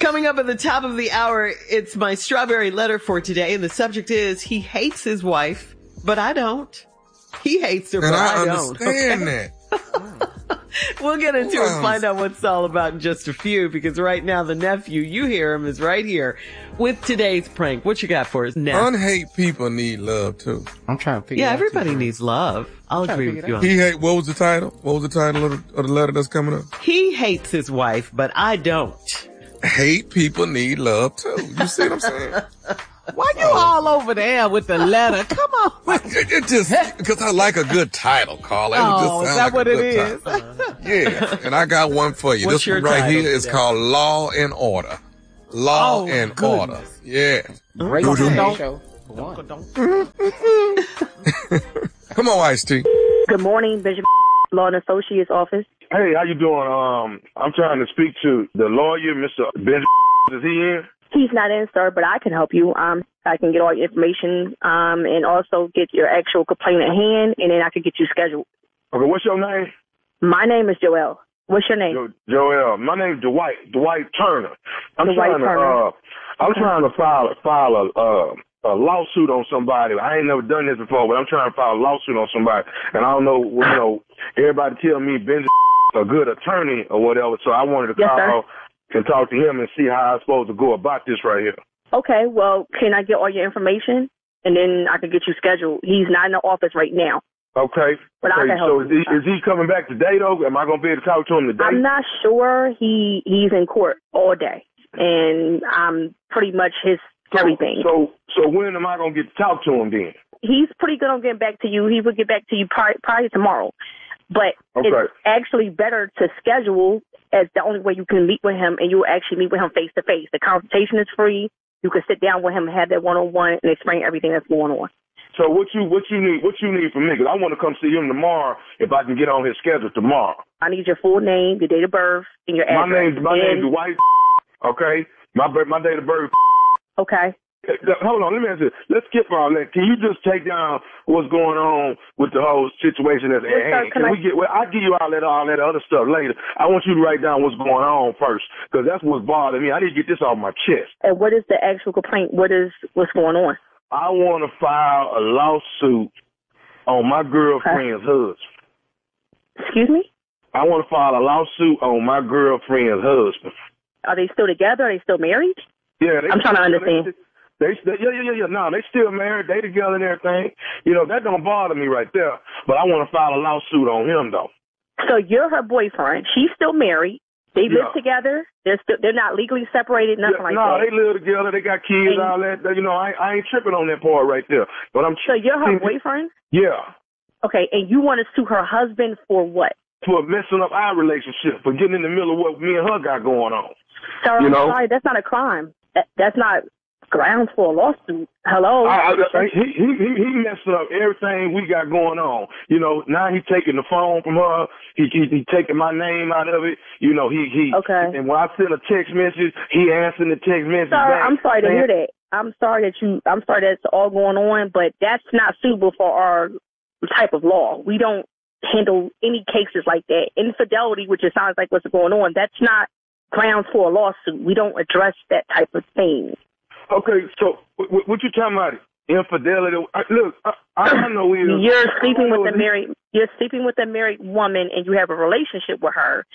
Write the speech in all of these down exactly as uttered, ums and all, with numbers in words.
Coming up at the top of the hour, it's my strawberry letter for today, and the subject is, he hates his wife, but I don't. He hates her, and but I, I don't. understand okay? that. We'll get into it and find out what it's all about in just a few, because right now the nephew, you hear him, is right here with today's prank. What you got for us, Neff? Unhate people need love, too. I'm trying to figure yeah, it out. Yeah, everybody too, needs love. I'll agree with you on that. He hate, what was the title? What was the title of the, of the letter that's coming up? He hates his wife, but I don't. Hate people need love, too. You see what I'm saying? Why you all over there with the letter? Come on. It, it just, because I like a good title, Carla. It Oh, just is sound that like what a it good is? title. Yeah, and I got one for you. What's This your one right title here is today? called Law and Order. Law Oh, and goodness. Order. Yeah. Great Doo-doo. show. Come on, Ice-T. Good morning, Bishop Law and Associates Office. Hey, how you doing? Um, I'm trying to speak to the lawyer, Mister Benjamin. Is he in? He's not in, sir, but I can help you. Um, I can get all your information, um, and also get your actual complaint at hand, and then I can get you scheduled. Okay, what's your name? My name is Joelle. What's your name? Jo- Joel. My name's Dwight. Dwight Turner. I'm Dwight trying to. Turner. Uh, I'm trying to file file a uh, a lawsuit on somebody. I ain't never done this before, but I'm trying to file a lawsuit on somebody, and I don't know. You know, everybody tell me Benjamin a good attorney or whatever. So I wanted to Yes, call sir. and talk to him and see how I'm supposed to go about this right here. Okay, well, can I get all your information, and then I can get you scheduled? He's not in the office right now. Okay. But I okay. can help So is you. he, is he coming back today though? Am I gonna be able to talk to him today? I'm not sure. He he's in court all day, and I'm pretty much his everything. So, so when am I gonna get to talk to him then? He's pretty good on getting back to you. He will get back to you probably, probably tomorrow. But Okay. it's actually better to schedule as the only way you can meet with him, and you will actually meet with him face to face. The consultation is free. You can sit down with him and have that one on one and explain everything that's going on. So what you what you need what you need from me? Because I want to come see him tomorrow if I can get on his schedule tomorrow. I need your full name, your date of birth, and your My address. name's my and, name's Dwight. Okay, my bir- my date of birth. Okay. Hold on, let me ask you. Let's skip all that. Can you just take down what's going on with the whole situation that's at Yes, sir. hand? Can Can I- we get? Well, I'll give you all that all that other stuff later. I want you to write down what's going on first, because that's what's bothering me. I need to get this off my chest. And what is the actual complaint? What is what's going on? I want to file a lawsuit on my girlfriend's husband. Excuse me? I want to file a lawsuit on my girlfriend's husband. Are they still together? Are they still married? Yeah, they I'm trying to understand. They, they, yeah, yeah, yeah, yeah. No, they still married. They together and everything. You know, that don't bother me right there. But I want to file a lawsuit on him, though. So you're her boyfriend. She's still married. They Yeah. live together. They're still, they're not legally separated, nothing Yeah, like no, that. they live together. They got kids, And- all that. You know, I, I ain't tripping on that part right there. But I'm. So you're her see, boyfriend? Yeah. Okay, and you want to sue her husband for what? For messing up our relationship, for getting in the middle of what me and her got going on. Sir, You I'm know? sorry, that's not a crime. That, that's not grounds for a lawsuit. Hello? I, I, he, he he he messed up everything we got going on. You know, now he taking the phone from her. He he, he taking my name out of it. You know, he he. Okay. And when I send a text message, he answering the text message Sir, back. I'm sorry to saying- hear that. I'm sorry that you, I'm sorry that's all going on, but that's not suitable for our type of law. We don't handle any cases like that. Infidelity, which it sounds like what's going on, that's not grounds for a lawsuit. We don't address that type of thing. Okay, so what, what you talking about? Infidelity? I, look, I, I know we. You're sleeping I know with a married, you're sleeping with a married woman, and you have a relationship with her,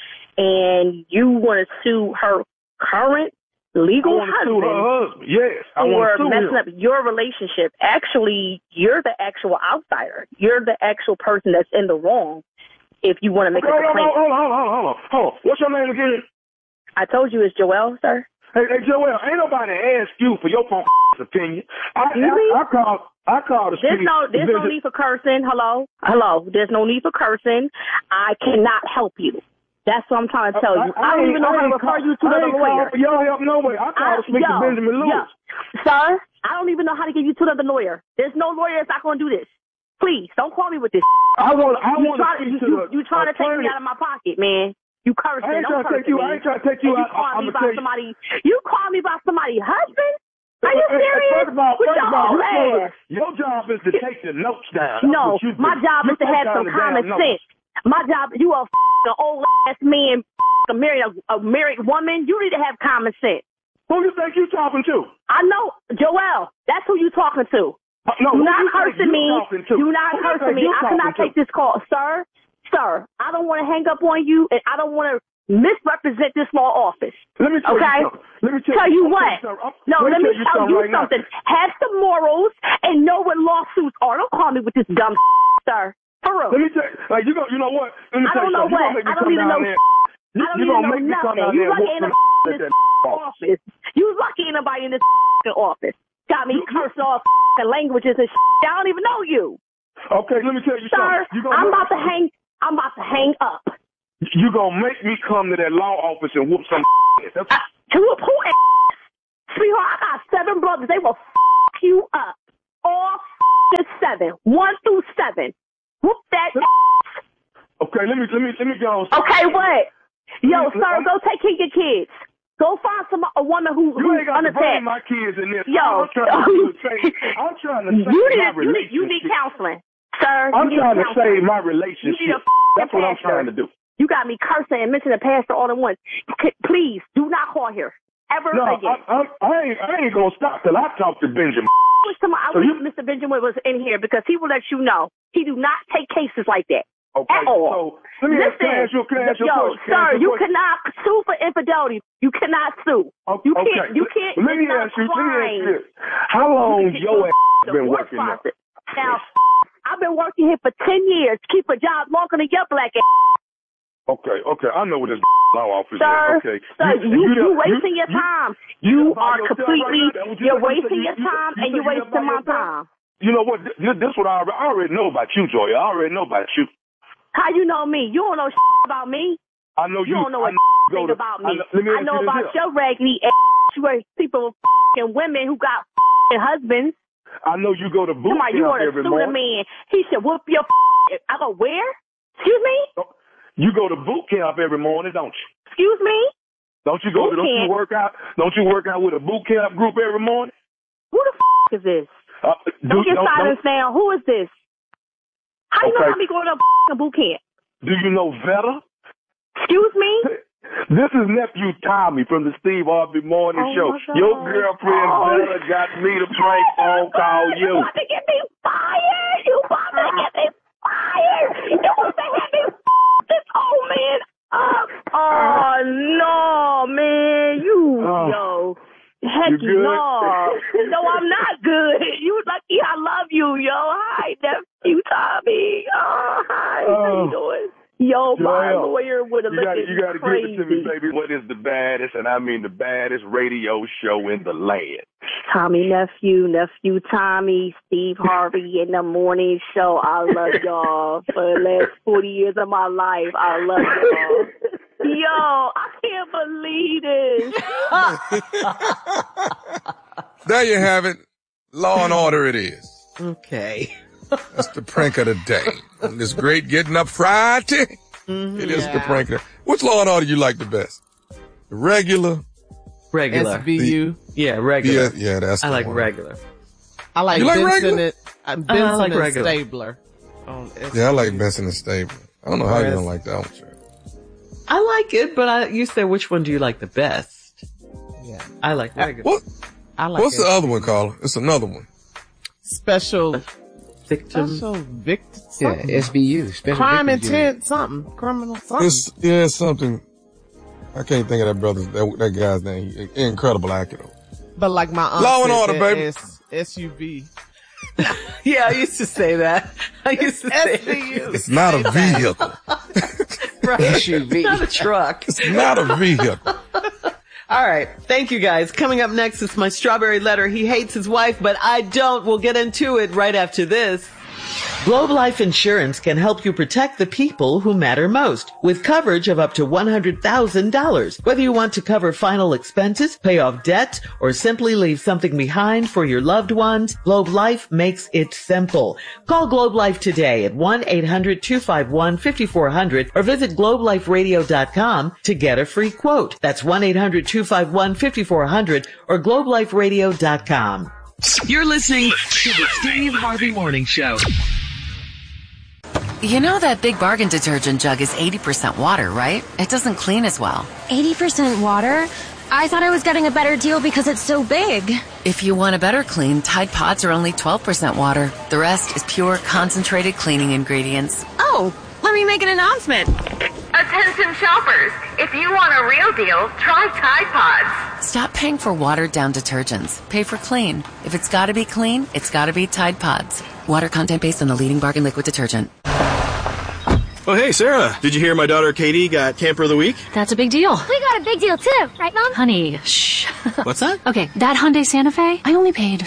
and you want to sue her current I legal want to sue her husband husband. Yes, I for want to sue messing him. up your relationship. Actually, you're the actual outsider. You're the actual person that's in the wrong. If you want to make Okay, a hold on, complaint, hold on, hold on, hold on, hold on. What's your name again? I told you it's Joelle, sir. Hey, hey, Joel, ain't nobody asked you for your phone opinion. I, Excuse me? I, I called, I called the There's street. no, there's no need for cursing. Hello, hello. There's no need for cursing. I cannot help you. That's what I'm trying to tell you. I, don't ain't- even know how to ain't refer call- you to I the ain't lawyer. called for your help no way. I called to speak to yo, Benjamin Lewis. yo. Sir, I don't even know how to get you to the lawyer. There's no lawyer that's not going to do this. Please, don't call me with this. I want, I You want try, to you, speak to you, the you trying to take attorney. me out of my pocket, man. You cursing. I ain't Don't trying to curse take you. me. I ain't trying to take you And you out. call I'm me gonna by tell you. somebody. You call me by somebody's husband? Are you Hey, hey, serious? First of all, With first your of all, whole you're supposed ass. to- your job is to take the notes down. That's No, what you do. my job You is to take have down some the common damn notes. sense. My job, you a f***ing old ass man, f***ing married a, a married woman. You need to have common sense. Who you think you talking to? I know, Joel. That's who you talking to. Uh, no, Do who not you curse think you me. talking to? Do not Who you curse think me. you I talking cannot to? take this call. Sir, sir, I don't want to hang up on you, and I don't want to misrepresent this law office. Let me tell okay? you something. Let me tell, tell you I'm what. tell you something. No, let me tell you right something. Now. Have some morals and know what lawsuits are. Don't call me with this dumb sir. For real. Let me tell you, like, you, go, you know what? Let me I tell don't you know something. what. You I don't even know. There. I don't you even gonna know make me come nothing. down You there and lucky whoop in some this at that office. You lucky ain't nobody in this office. Got me cursing all languages and shit. I don't even know you. Okay, let me tell you Sir, something. You I'm make, about to hang. I'm about to hang up. You gonna make me come to that law office and whoop some That's Uh, to whoop who? Sweetheart, I got seven brothers. They will f you up. All f seven. One through seven. Whoop that. Okay, let me let me let me go. Okay, what? Yo, sir, go take care of your kids. Go find some a woman who You who's ain't got to unattached. blame my kids in this. Yo, I'm trying to save. I'm trying to save you need my a, you need you need relationship. counseling, sir. I'm you need trying to counseling. save my You need relationship. a f***ing That's what I'm pastor. trying to do. You got me cursing and mentioning the pastor all at once. C- Please do not call here ever No, I, again. I, I ain't I ain't gonna stop till I talk to Benjamin. I wish, somebody, I So wish you- Mister Benjamin was in here because he will let you know he do not take cases like that. Okay, At all. so let me ask, Listen, can I ask you, can I ask you a yo, question? Can I sir, ask you a question? cannot sue for infidelity. You cannot sue. Okay, You can't. okay. You can't. Let me it's not ask you. Let me ask you crime. this: How long You your can ass get been divorce working now? process. Now, I've been working here for ten years. Keep a job longer than your black ass. Okay, okay. I know what this law office Sir, is. Okay, sir, you, you, you, wasting you, your time. You, You are by yourself completely, right now? That what you you're said? You said wasting you- your you- time you and said you're you wasting by my yourself? time. You know what? This, this what I already, I already know about you, Joy. I already know about you. How you know me? You don't know about me. I know You you. don't know a I know thing to, about I me. know, let me I ask know you this about here. your raggedy ass. You are people and women who got husbands. I know you go to boot Somebody, you camp want to every sue the morning. man. He should whoop your I go, where? Excuse me? You go to boot camp every morning, don't you? Excuse me? Don't you go? Boot Don't you camp? work out? Don't you work out with a boot camp group every morning? Who the f- is this? Uh, Don't do, get silence now. Who is this? How you know Okay. about me going to f- boot camp? Do you know Vetta? Excuse me? This is nephew Tommy from the Steve Harvey Morning Oh, Show. my God. Your girlfriend Oh. Vetta got me to prank phone call You you. about to get me fired. You about to get me fired. You about to have me f- this old man up. Oh, no, man. You, Oh. yo. Heck You good? no. No, I'm not good. You lucky I love you, yo. Hi, nephew Tommy. Oh, hi. How Oh. you doing? Yo, my Joel, lawyer would have You looked got at you me got to give crazy. it to me, baby. What is the baddest, and I mean the baddest radio show in the land? Tommy nephew, nephew Tommy, Steve Harvey in the morning show. I love y'all for the last forty years of my life. I love y'all. Yo, I can't believe this. There you have it. Law and order it is. Okay. That's the prank of the day. On this great Getting Up Friday, Mm-hmm. it is the Yeah. prank of the Which law and order you like the best? The regular? Regular. S V U. Yeah, regular. Yeah, yeah, that's I the like one. regular. I like You like Benson regular? and, uh, Benson I like and regular. Stabler. On S V U. Yeah, I like Benson and Stabler. I don't know how you Whereas- don't like that one, sure. I like it, but I, you said which one do you like the best? Yeah. I like regular. What? I like What's it. the other one, Carla? It's another one. Special, Victim. special victim. Yeah, something. S V U. Special Crime Victims Unit. intent, something. Criminal, something. It's yeah, it's something. I can't think of that brother's that, that guy's name. He- Incredible actor though. But like my aunt Law and said order, that baby. S- S U V. Yeah, I used to say that. I used to say S V U. It's not a vehicle. Right. S U V. It's not a truck. It's not a vehicle. All right. Thank you guys. Coming up next is my strawberry letter. He hates his wife, but I don't. We'll get into it right after this. Globe Life Insurance can help you protect the people who matter most with coverage of up to one hundred thousand dollars. Whether you want to cover final expenses, pay off debt, or simply leave something behind for your loved ones, Globe Life makes it simple. Call Globe Life today at one eight hundred two five one five four zero zero or visit globe life radio dot com to get a free quote. That's one eight hundred two five one five four zero zero or globe life radio dot com. You're listening to the Steve Harvey Morning Show. You know that Big Bargain detergent jug is eighty percent water, right? It doesn't clean as well. eighty percent water? I thought I was getting a better deal because it's so big. If you want a better clean, Tide Pods are only twelve percent water. The rest is pure, concentrated cleaning ingredients. Oh, let me make an announcement. Attention shoppers, if you want a real deal, try Tide Pods. Stop paying for watered-down detergents. Pay for clean. If it's gotta be clean, it's gotta be Tide Pods. Water content based on the leading bargain liquid detergent. Oh, hey, Sarah. Did you hear my daughter Katie got Camper of the Week? That's a big deal. We got a big deal too, right, Mom? Honey, shh. What's that? Okay, that Hyundai Santa Fe, I only paid.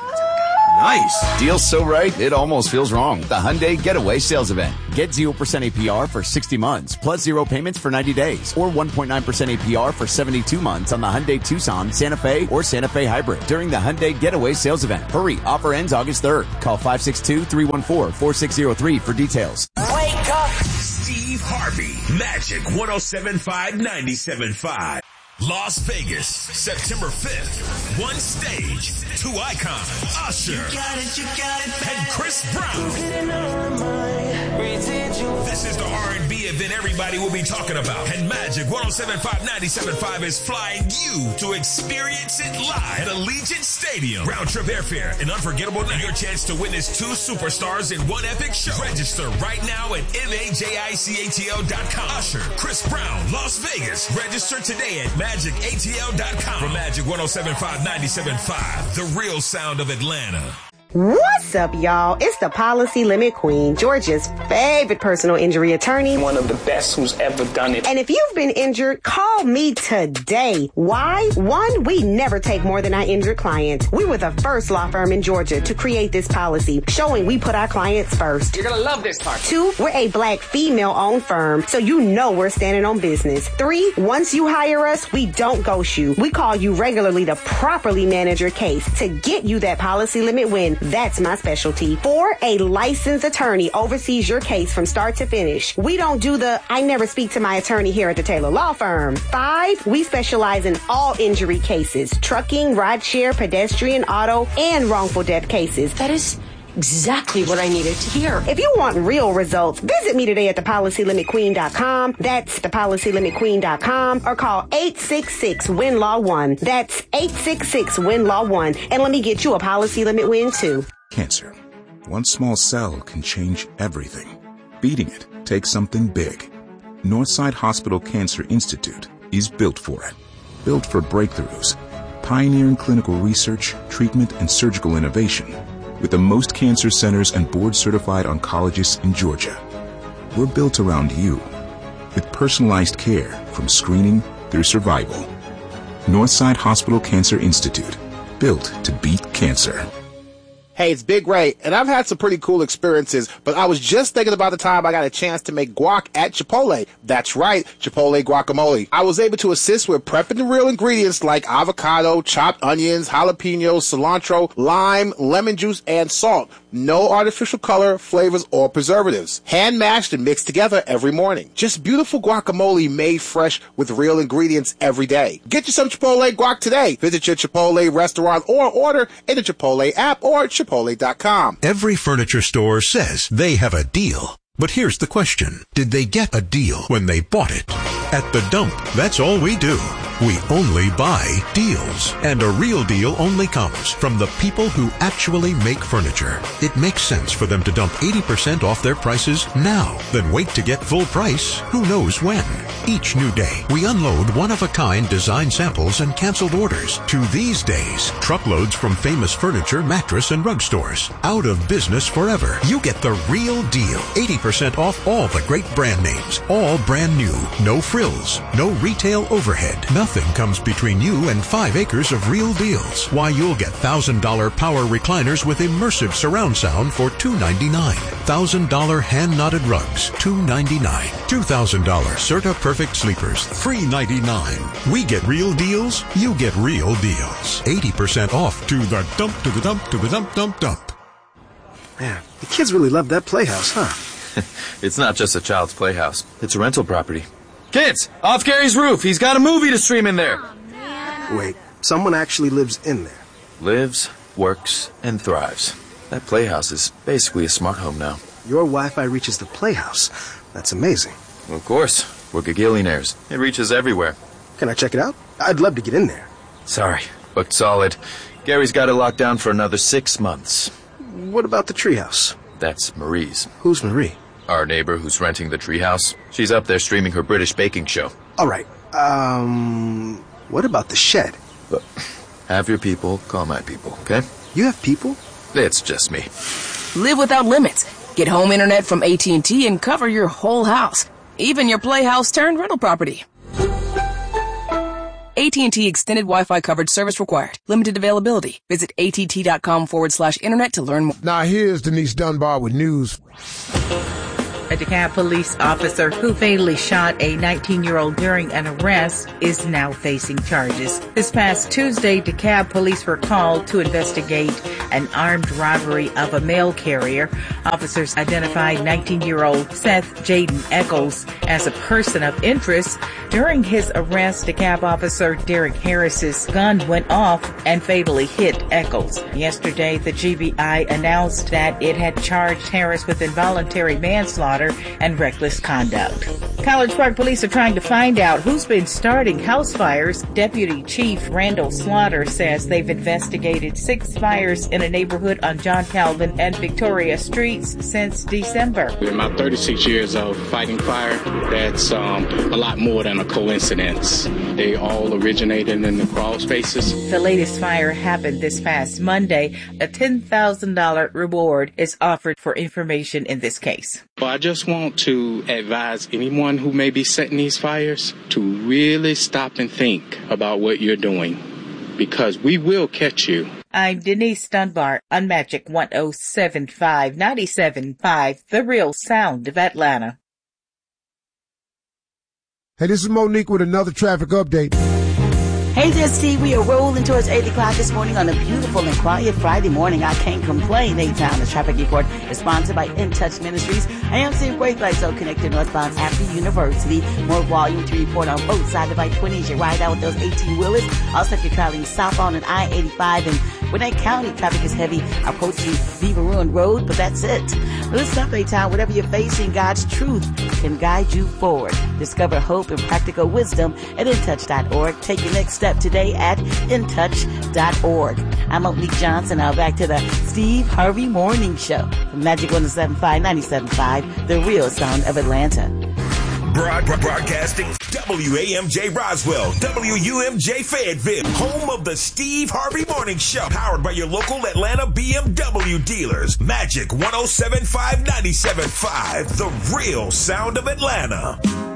Nice. Deal's so right, it almost feels wrong. The Hyundai Getaway Sales Event. Get zero percent A P R for sixty months, plus zero payments for ninety days, or one point nine percent A P R for seventy-two months on the Hyundai Tucson, Santa Fe, or Santa Fe Hybrid during the Hyundai Getaway Sales Event. Hurry, offer ends August third. Call five six two, three one four, four six zero three for details. Wake up! Steve Harvey, Magic one oh seven point five, ninety-seven point five. Las Vegas, September fifth. One stage, two icons, Usher, you got it, you got it, and Chris Brown. This is the R and B event everybody will be talking about. And Magic one oh seven point five, ninety-seven point five is flying you to experience it live at Allegiant Stadium. Round trip airfare, an unforgettable night. Your chance to witness two superstars in one epic show. Register right now at majicatl dot com. Usher, Chris Brown, Las Vegas. Register today at magic A T L dot com. From Magic one oh seven point five, ninety-seven point five, the real sound of Atlanta. What's up, y'all? It's the Policy Limit Queen, Georgia's favorite personal injury attorney. One of the best who's ever done it. And if you've been injured, call me today. Why? One, we never take more than our injured clients. We were the first law firm in Georgia to create this policy, showing we put our clients first. You're gonna love this part. Two, we're a black female-owned firm, so you know we're standing on business. Three, once you hire us, we don't ghost you. We call you regularly to properly manage your case to get you that policy limit win. That's my specialty. Four, a licensed attorney oversees your case from start to finish. We don't do the, I never speak to my attorney here at the Taylor Law Firm. Five, we specialize in all injury cases, trucking, rideshare, pedestrian, auto, and wrongful death cases. That is exactly what I needed to hear. If you want real results, visit me today at the policy limit queen dot com. That's the policy limit queen dot com, or call eight six six, W I N Law one. That's eight six six, W I N Law one. And let me get you a policy limit win too. Cancer. One small cell can change everything. Beating it takes something big. Northside Hospital Cancer Institute is built for it. Built for breakthroughs. Pioneering clinical research, treatment, and surgical innovation. With the most cancer centers and board-certified oncologists in Georgia. We're built around you, with personalized care from screening through survival. Northside Hospital Cancer Institute, built to beat cancer. Hey, it's Big Ray, and I've had some pretty cool experiences, but I was just thinking about the time I got a chance to make guac at Chipotle. That's right, Chipotle guacamole. I was able to assist with prepping the real ingredients like avocado, chopped onions, jalapenos, cilantro, lime, lemon juice, and salt. No artificial color, flavors, or preservatives. Hand mashed and mixed together every morning. Just beautiful guacamole made fresh with real ingredients every day. Get you some Chipotle guac today. Visit your Chipotle restaurant or order in the Chipotle app or chipotle dot com. Every furniture store says they have a deal. But here's the question. Did they get a deal when they bought it? At The Dump, that's all we do. We only buy deals. And a real deal only comes from the people who actually make furniture. It makes sense for them to dump eighty percent off their prices now, then wait to get full price who knows when. Each new day, we unload one-of-a-kind design samples and canceled orders to these days, truckloads from famous furniture, mattress, and rug stores. Out of business forever. You get the real deal. eighty percent off all the great brand names. All brand new. No frills. No retail overhead. Nothing comes between you and five acres of real deals. Why, you'll get one thousand dollars power recliners with immersive surround sound for two ninety-nine. one thousand dollars hand-knotted rugs, two ninety-nine. two thousand dollars Serta Perfect Sleepers, three ninety-nine. We get real deals, you get real deals. eighty percent off to the dump, to the dump, to the dump, dump, dump. Man, the kids really love that playhouse, huh? It's not just a child's playhouse. It's a rental property. Kids, off Gary's roof. He's got a movie to stream in there. Oh, wait, someone actually lives in there. Lives, works, and thrives. That playhouse is basically a smart home now. Your Wi-Fi reaches the playhouse. That's amazing. Well, of course. We're gagillionaires. It reaches everywhere. Can I check it out? I'd love to get in there. Sorry, booked solid. Gary's got it locked down for another six months. What about the treehouse? That's Marie's. Who's Marie? Our neighbor who's renting the treehouse. She's up there streaming her British baking show. All right. Um, what about the shed? But have your people call my people, okay? You have people? It's just me. Live without limits. Get home internet from A T and T and cover your whole house. Even your playhouse turned rental property. A T and T Extended Wi-Fi coverage service required. Limited availability. Visit att.com forward slash internet to learn more. Now here's Denise Dunbar with news. A DeKalb police officer who fatally shot a nineteen-year-old during an arrest is now facing charges. This past Tuesday, DeKalb police were called to investigate an armed robbery of a mail carrier. Officers identified nineteen-year-old Seth Jaden Eccles as a person of interest. During his arrest, DeKalb officer Derek Harris's gun went off and fatally hit Eccles. Yesterday, the G B I announced that it had charged Harris with involuntary manslaughter and reckless conduct. College Park police are trying to find out who's been starting house fires. Deputy Chief Randall Slaughter says they've investigated six fires in a neighborhood on John Calvin and Victoria Streets since December. In my thirty-six years of fighting fire, that's um, a lot more than a coincidence. They all originated in the crawl spaces. The latest fire happened this past Monday. A ten thousand dollars reward is offered for information in this case. Well, I just want to advise anyone who may be setting these fires to really stop and think about what you're doing, because we will catch you. I'm Denise Dunbar on Magic one oh seven point five, ninety-seven point five, the real sound of Atlanta. Hey, this is Monique with another traffic update. Hey there, Steve. We are rolling towards eight o'clock this morning on a beautiful and quiet Friday morning. I can't complain. A-Town, the traffic report is sponsored by In Touch Ministries. I am seeing great lights, so connected northbound after University. More volume to report on both sides of I twenty as you ride out with those eighteen-wheelers. Also, if you're traveling southbound on I eighty-five in Gwinnett County, traffic is heavy approaching Beaver Ruin Road, but that's it. Listen up, A-Town. Whatever you're facing, God's truth can guide you forward. Discover hope and practical wisdom at in touch dot org. Take your next step today at in touch dot org. I'm Monique Johnson. Now back to the Steve Harvey Morning Show from Magic one oh seven point five, ninety-seven point five, the real sound of Atlanta. Broad, broadcasting W A M J Roswell, W U M J Fayetteville, home of the Steve Harvey Morning Show, powered by your local Atlanta B M W dealers. Magic one oh seven point five, ninety-seven point five, the real sound of Atlanta.